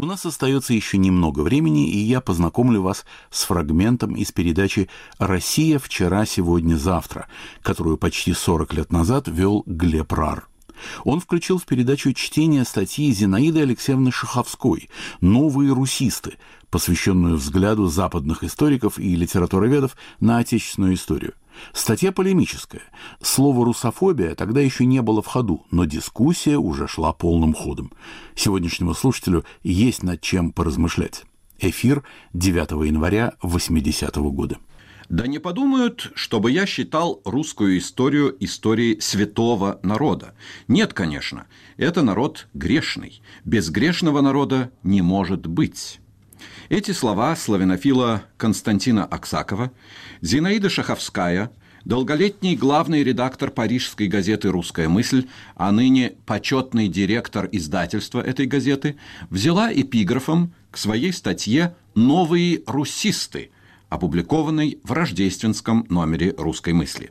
У нас остается еще немного времени, и я познакомлю вас с фрагментом из передачи «Россия. Вчера, сегодня, завтра», которую почти 40 лет назад вел Глеб Рар. Он включил в передачу чтение статьи Зинаиды Алексеевны Шаховской «Новые русисты», посвященную взгляду западных историков и литературоведов на отечественную историю. Статья полемическая. Слово «русофобия» тогда еще не было в ходу, но дискуссия уже шла полным ходом. Сегодняшнему слушателю есть над чем поразмышлять. Эфир 9 января 80-го года. Да не подумают, чтобы я считал русскую историю историей святого народа. Нет, конечно, это народ грешный. Безгрешного народа не может быть. Эти слова славянофила Константина Аксакова, Зинаида Шаховская, долголетний главный редактор парижской газеты «Русская мысль», а ныне почетный директор издательства этой газеты, взяла эпиграфом к своей статье «Новые русисты», опубликованной в рождественском номере «Русской мысли».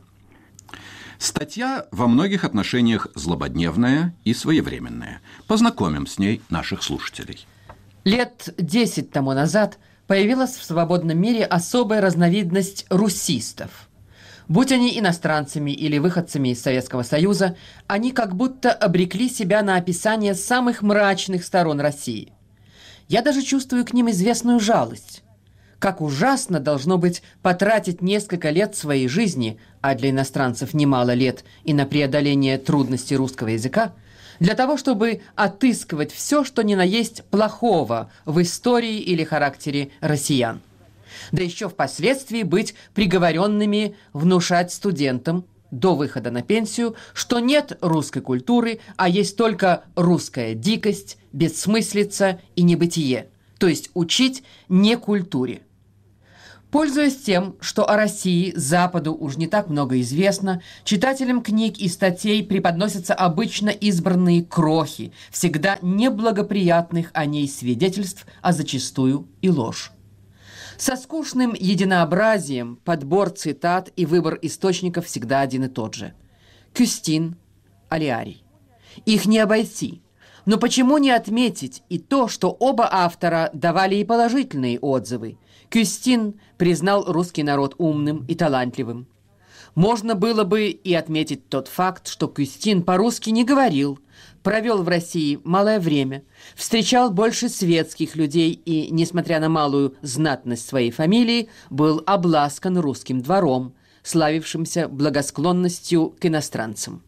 Статья во многих отношениях злободневная и своевременная. Познакомим с ней наших слушателей. Лет 10 тому назад появилась в свободном мире особая разновидность русистов. Будь они иностранцами или выходцами из Советского Союза, они как будто обрекли себя на описание самых мрачных сторон России. Я даже чувствую к ним известную жалость. Как ужасно должно быть потратить несколько лет своей жизни, а для иностранцев немало лет и на преодоление трудностей русского языка, для того, чтобы отыскивать все, что ни на есть плохого в истории или характере россиян. Да еще впоследствии быть приговоренными внушать студентам до выхода на пенсию, что нет русской культуры, а есть только русская дикость, бессмыслица и небытие, то есть учить не культуре. Пользуясь тем, что о России Западу уж не так много известно, читателям книг и статей преподносятся обычно избранные крохи, всегда неблагоприятных о ней свидетельств, а зачастую и ложь. Со скучным единообразием подбор цитат и выбор источников всегда один и тот же. Кюстин, Алиарий. Их не обойти. Но почему не отметить и то, что оба автора давали и положительные отзывы? Кюстин признал русский народ умным и талантливым. Можно было бы и отметить тот факт, что Кюстин по-русски не говорил, провел в России малое время, встречал больше светских людей и, несмотря на малую знатность своей фамилии, был обласкан русским двором, славившимся благосклонностью к иностранцам.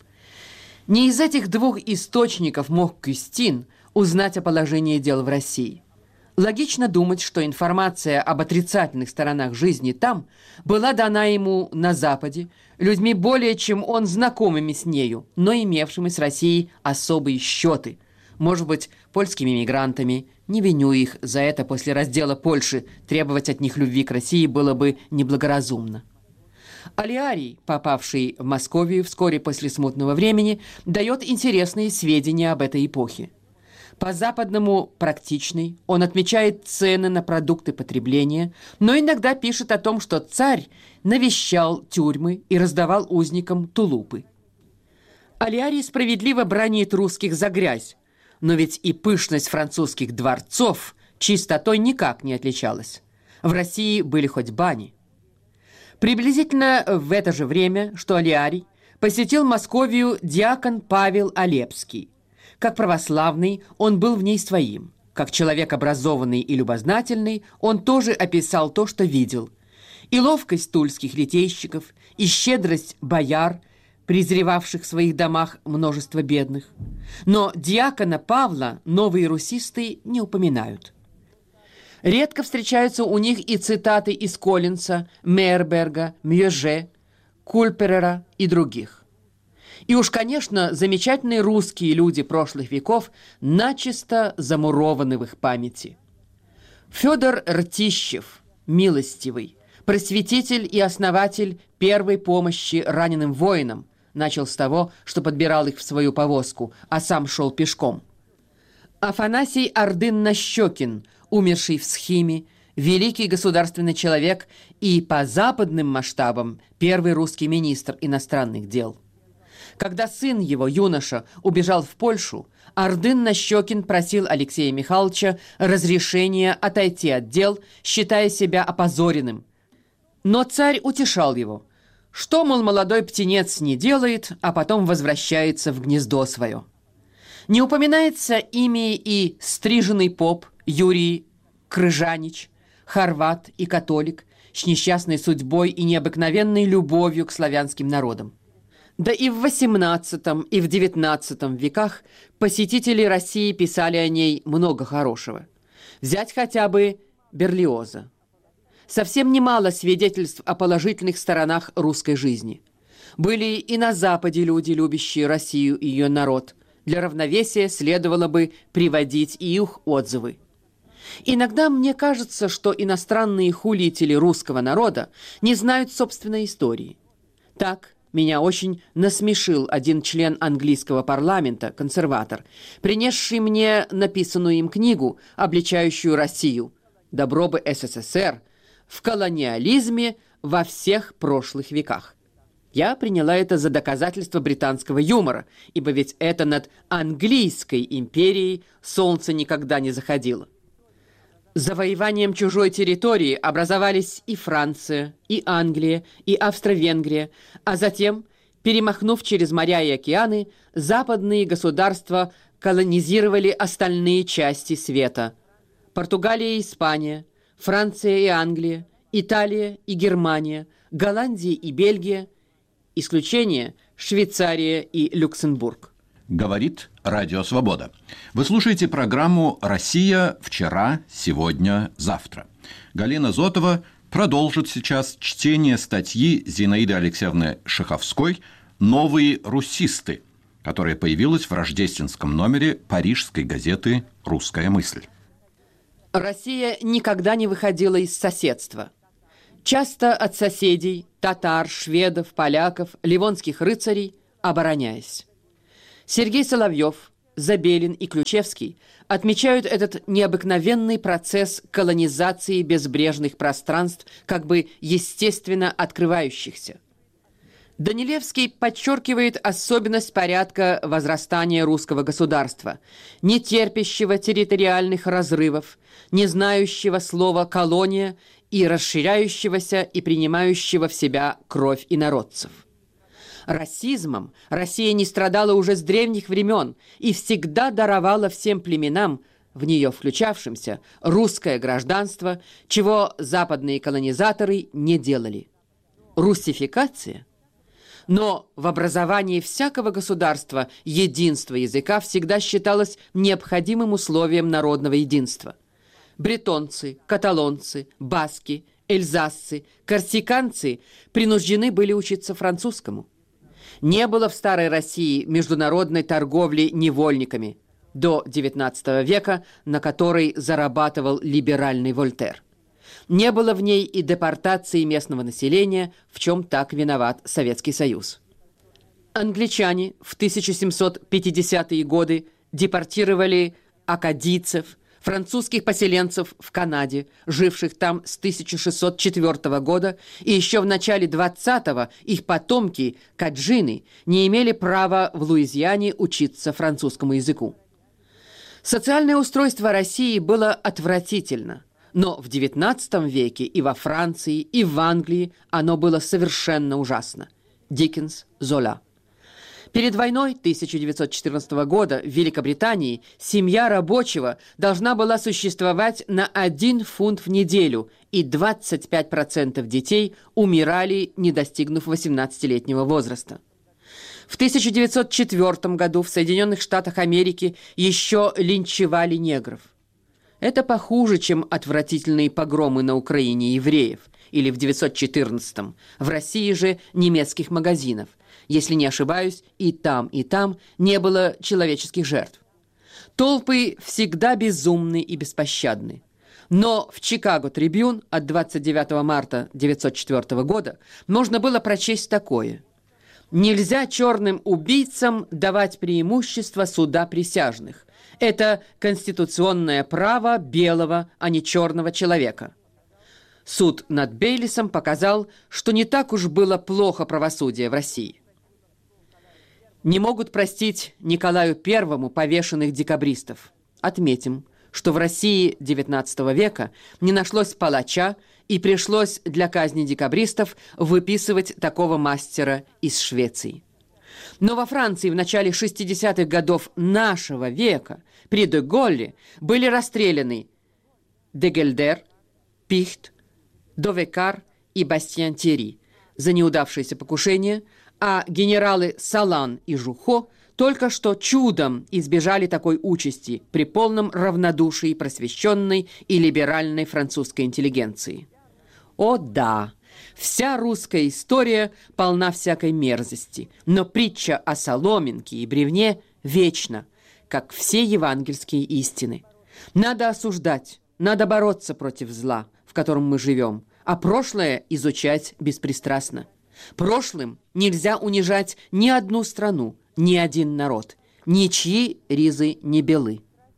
Не из этих двух источников мог Кюстин узнать о положении дел в России. Логично думать, что информация об отрицательных сторонах жизни там была дана ему на Западе людьми более чем он знакомыми с нею, но имевшими с Россией особые счеты, может быть, польскими мигрантами. Не виню их за это, после раздела Польши требовать от них любви к России было бы неблагоразумно. Алиарий, попавший в Московию вскоре после смутного времени, дает интересные сведения об этой эпохе. По-западному практичный, он отмечает цены на продукты потребления, но иногда пишет о том, что царь навещал тюрьмы и раздавал узникам тулупы. Алиарий справедливо бранит русских за грязь, но ведь и пышность французских дворцов чистотой никак не отличалась. В России были хоть бани. Приблизительно в это же время, что Алиарий, посетил Московию диакон Павел Олепский. Как православный, он был в ней своим. Как человек образованный и любознательный, он тоже описал то, что видел. И ловкость тульских литейщиков, и щедрость бояр, презревавших в своих домах множество бедных. Но диакона Павла новые русисты не упоминают. Редко встречаются у них и цитаты из Коллинса, Мейерберга, Мьеже, Кульперера и других. И уж, конечно, замечательные русские люди прошлых веков начисто замурованы в их памяти. Федор Ртищев, милостивый, просветитель и основатель первой помощи раненым воинам, начал с того, что подбирал их в свою повозку, а сам шел пешком. Афанасий Ордын-Нащекин, умерший в Схиме, великий государственный человек и по западным масштабам первый русский министр иностранных дел. Когда сын его, юноша, убежал в Польшу, Ордын-Нащекин просил Алексея Михайловича разрешения отойти от дел, считая себя опозоренным. Но царь утешал его, что, мол, молодой птенец не делает, а потом возвращается в гнездо свое. Не упоминается ими и стриженный поп Юрий Крыжанич, хорват и католик, с несчастной судьбой и необыкновенной любовью к славянским народам. Да и в XVIII и в XIX веках посетители России писали о ней много хорошего. Взять хотя бы Берлиоза. Совсем немало свидетельств о положительных сторонах русской жизни. Были и на Западе люди, любящие Россию и ее народ. Для равновесия следовало бы приводить и их отзывы. Иногда мне кажется, что иностранные хулители русского народа не знают собственной истории. Так, меня очень насмешил один член английского парламента, консерватор, принесший мне написанную им книгу, обличающую Россию «Добро бы СССР» в колониализме во всех прошлых веках. Я приняла это за доказательство британского юмора, ибо ведь это над английской империей солнце никогда не заходило. Завоеванием чужой территории образовались и Франция, и Англия, и Австро-Венгрия, а затем, перемахнув через моря и океаны, западные государства колонизировали остальные части света. Португалия и Испания, Франция и Англия, Италия и Германия, Голландия и Бельгия, исключение Швейцария и Люксембург. Говорит Радио Свобода. Вы слушаете программу «Россия. Вчера, сегодня, завтра». Галина Зотова продолжит сейчас чтение статьи Зинаиды Алексеевны Шаховской «Новые русисты», которая появилась в рождественском номере парижской газеты «Русская мысль». Россия никогда не выходила из соседства. Часто от соседей, татар, шведов, поляков, ливонских рыцарей, обороняясь. Сергей Соловьев, Забелин и Ключевский отмечают этот необыкновенный процесс колонизации безбрежных пространств, как бы естественно открывающихся. Данилевский подчеркивает особенность порядка возрастания русского государства, не терпящего территориальных разрывов, не знающего слова «колония» и расширяющегося и принимающего в себя кровь инородцев. Расизмом Россия не страдала уже с древних времен и всегда даровала всем племенам, в нее включавшимся, русское гражданство, чего западные колонизаторы не делали. Русификация? Но в образовании всякого государства единство языка всегда считалось необходимым условием народного единства. Бретонцы, каталонцы, баски, эльзасцы, корсиканцы принуждены были учиться французскому. Не было в Старой России международной торговли невольниками до XIX века, на которой зарабатывал либеральный Вольтер. Не было в ней и депортации местного населения, в чем так виноват Советский Союз. Англичане в 1750-е годы депортировали акадийцев, французских поселенцев в Канаде, живших там с 1604 года, и еще в начале 20-го их потомки, каджины, не имели права в Луизиане учиться французскому языку. Социальное устройство России было отвратительно, но в XIX веке и во Франции, и в Англии оно было совершенно ужасно. Диккенс, Зола. Перед войной 1914 года в Великобритании семья рабочего должна была существовать на 1 фунт в неделю, и 25% детей умирали, не достигнув 18-летнего возраста. В 1904 году в Соединенных Штатах Америки еще линчевали негров. Это похуже, чем отвратительные погромы на Украине евреев, или в 1914 в России же немецких магазинов. Если не ошибаюсь, и там не было человеческих жертв. Толпы всегда безумны и беспощадны. Но в «Чикаго Трибюн» от 29 марта 1904 года можно было прочесть такое: «Нельзя черным убийцам давать преимущество суда присяжных. Это конституционное право белого, а не черного человека». Суд над Бейлисом показал, что не так уж было плохо правосудие в России. Не могут простить Николаю I повешенных декабристов. Отметим, что в России XIX века не нашлось палача, и пришлось для казни декабристов выписывать такого мастера из Швеции. Но во Франции в начале 60-х годов нашего века при де Голле были расстреляны Дегельдер, Пихт, Довекар и Бастьян-Тьерри за неудавшееся покушение, а генералы Салан и Жухо только что чудом избежали такой участи при полном равнодушии просвещенной и либеральной французской интеллигенции. О да, вся русская история полна всякой мерзости, но притча о соломинке и бревне вечна, как все евангельские истины. Надо осуждать, надо бороться против зла, в котором мы живем, а прошлое изучать беспристрастно. Прошлым нельзя унижать ни одну страну, ни один народ, ничьи ризы не белы.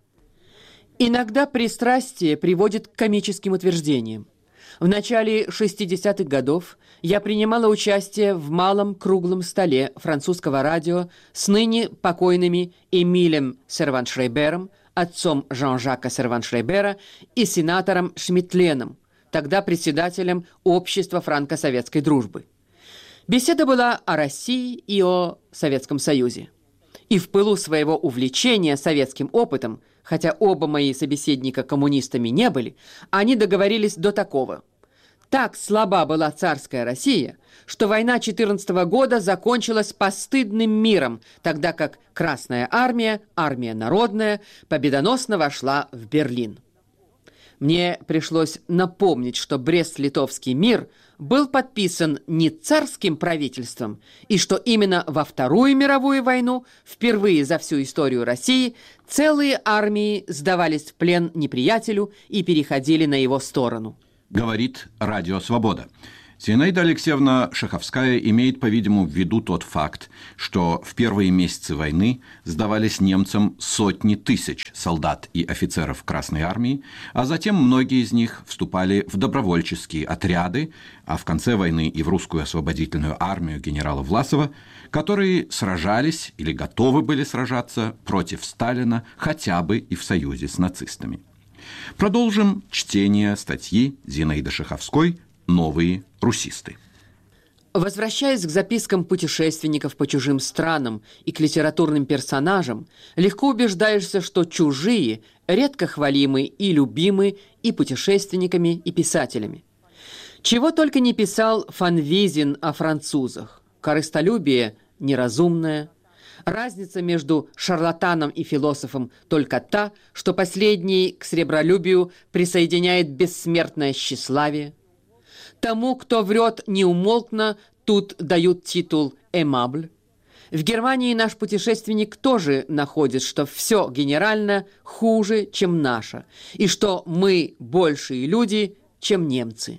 Иногда пристрастие приводит к комическим утверждениям. В начале 60-х годов я принимала участие в малом круглом столе французского радио с ныне покойными Эмилем Серван-Шрейбером, отцом Жан-Жака Серван-Шрейбера, и сенатором Шмитленом, тогда председателем Общества франко-советской дружбы. Беседа была о России и о Советском Союзе. И в пылу своего увлечения советским опытом, хотя оба мои собеседника коммунистами не были, они договорились до такого. Так слаба была царская Россия, что война 14 года закончилась постыдным миром, тогда как Красная армия, армия народная, победоносно вошла в Берлин. Мне пришлось напомнить, что Брест-Литовский мир был подписан не царским правительством, и что именно во Вторую мировую войну, впервые за всю историю России, целые армии сдавались в плен неприятелю и переходили на его сторону. Говорит Радио Свобода. Зинаида Алексеевна Шаховская имеет, по-видимому, в виду тот факт, что в первые месяцы войны сдавались немцам сотни тысяч солдат и офицеров Красной армии, а затем многие из них вступали в добровольческие отряды, а в конце войны и в русскую освободительную армию генерала Власова, которые сражались или готовы были сражаться против Сталина хотя бы и в союзе с нацистами. Продолжим чтение статьи Зинаиды Шаховской «Новые русисты». Возвращаясь к запискам путешественников по чужим странам и к литературным персонажам, легко убеждаешься, что чужие редко хвалимы и любимы и путешественниками, и писателями. Чего только не писал Фан Визин о французах. Корыстолюбие неразумное. Разница между шарлатаном и философом только та, что последний к сребролюбию присоединяет бессмертное тщеславие. Тому, кто врет неумолкно, тут дают титул «эмабль». В Германии наш путешественник тоже находит, что все генерально хуже, чем наше, и что мы большие люди, чем немцы.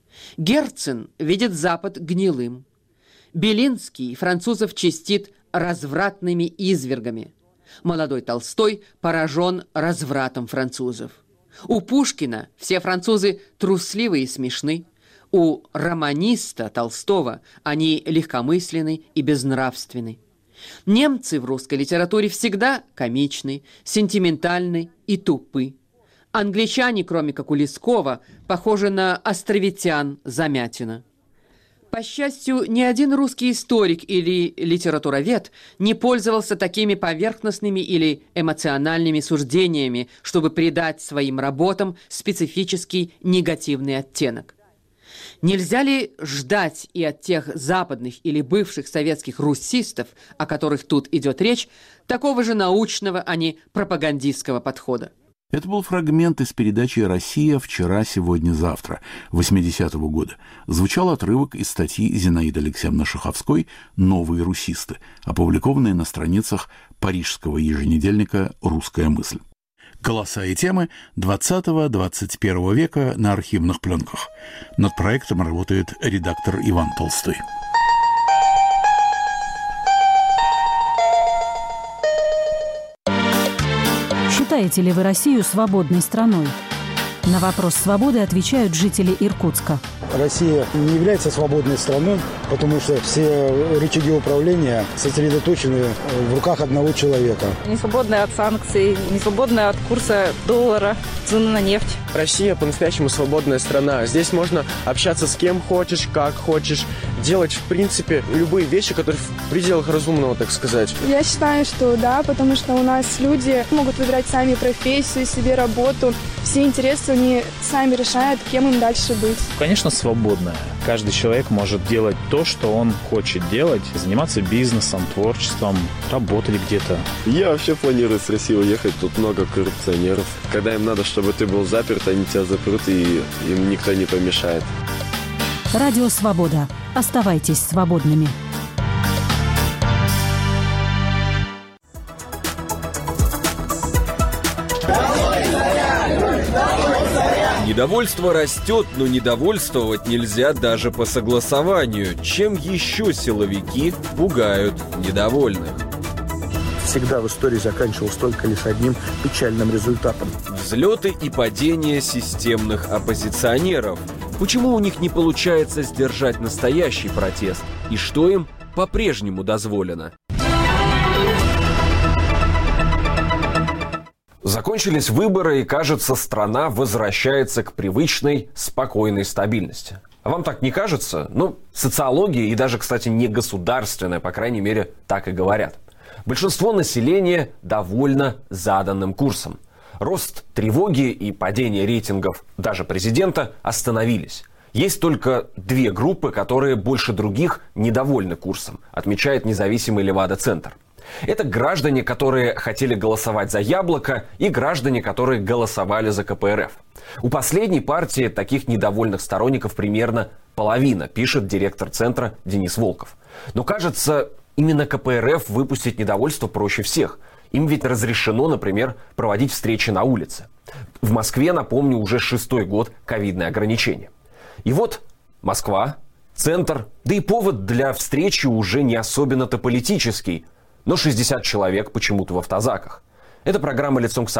Герцен видит Запад гнилым. Белинский французов честит развратными извергами. Молодой Толстой поражен развратом французов. У Пушкина все французы трусливы и смешны. У романиста Толстого они легкомысленны и безнравственны. Немцы в русской литературе всегда комичны, сентиментальны и тупы. Англичане, кроме как у Лескова, похожи на островитян Замятина. По счастью, ни один русский историк или литературовед не пользовался такими поверхностными или эмоциональными суждениями, чтобы придать своим работам специфический негативный оттенок. Нельзя ли ждать и от тех западных или бывших советских русистов, о которых тут идет речь, такого же научного, а не пропагандистского подхода? Это был фрагмент из передачи «Россия. Вчера, сегодня, завтра» 80-го года. Звучал отрывок из статьи Зинаиды Алексеевны Шаховской «Новые русисты», опубликованной на страницах парижского еженедельника «Русская мысль». Голоса и темы 20-21 века на архивных пленках. Над проектом работает редактор Иван Толстой. Считаете ли вы Россию свободной страной? На вопрос свободы отвечают жители Иркутска. Россия не является свободной страной, потому что все рычаги управления сосредоточены в руках одного человека. Не свободная от санкций, не свободная от курса доллара, цены на нефть. Россия по-настоящему свободная страна. Здесь можно общаться с кем хочешь, как хочешь, делать, в принципе, любые вещи, которые в пределах разумного, так сказать. Я считаю, что да, потому что у нас люди могут выбирать сами профессию, себе работу. Все интересы они сами решают, кем им дальше быть. Конечно, свободная. Каждый человек может делать то, что он хочет делать, заниматься бизнесом, творчеством, работать где-то. Я вообще планирую с России уехать, тут много коррупционеров. Когда им надо, чтобы ты был заперт, они тебя запрут, и им никто не помешает. Радио «Свобода». Оставайтесь свободными. Недовольство растет, но недовольствовать нельзя даже по согласованию. Чем еще силовики пугают недовольных? Всегда в истории заканчивалось только лишь одним печальным результатом. Взлеты и падения системных оппозиционеров. Почему у них не получается сдержать настоящий протест? И что им по-прежнему дозволено? Закончились выборы, и, кажется, страна возвращается к привычной, спокойной стабильности. А вам так не кажется? Ну, социология и даже, кстати, не государственная, по крайней мере, так и говорят. Большинство населения довольно заданным курсом. Рост тревоги и падение рейтингов даже президента остановились. Есть только две группы, которые больше других недовольны курсом, отмечает независимый Левада-центр. Это граждане, которые хотели голосовать за Яблоко, и граждане, которые голосовали за КПРФ. У последней партии таких недовольных сторонников примерно половина, пишет директор центра Денис Волков. Но, кажется, именно КПРФ выпустить недовольство проще всех. Им ведь разрешено, например, проводить встречи на улице. В Москве, напомню, уже 6-й год ковидные ограничения. И вот Москва, центр, да и повод для встречи уже не особенно-то политический. Но 60 человек почему-то в автозаках. Это программа «Лицом к событиям».